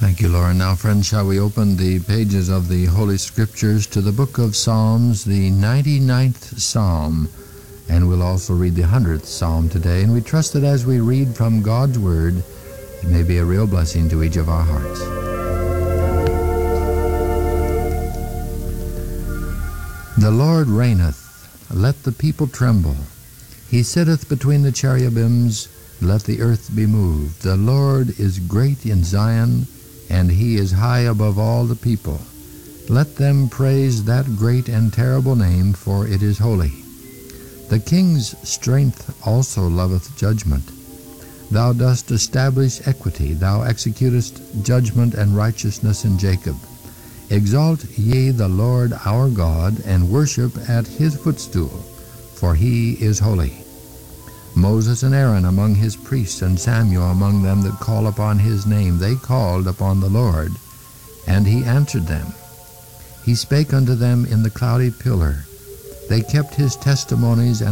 Thank you, Laura. Now, friends, shall we open the pages of the Holy Scriptures to the book of Psalms, the 99th Psalm, and we'll also read the 100th Psalm today. And we trust that as we read from God's Word, it may be a real blessing to each of our hearts. The Lord reigneth, let the people tremble. He sitteth between the cherubims, let the earth be moved. The Lord is great in Zion, and he is high above all the people. Let them praise that great and terrible name, for it is holy. The king's strength also loveth judgment. Thou dost establish equity, thou executest judgment and righteousness in Jacob. Exalt ye the Lord our God, and worship at his footstool, for he is holy. Moses and Aaron among his priests, and Samuel among them that call upon his name, they called upon the Lord, and he answered them. He spake unto them in the cloudy pillar. They kept his testimonies and